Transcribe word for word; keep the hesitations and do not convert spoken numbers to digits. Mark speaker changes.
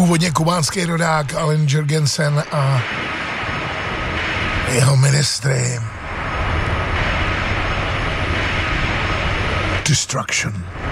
Speaker 1: původně kubánský rodák Alan Jurgensen a jeho ministry. Destruction.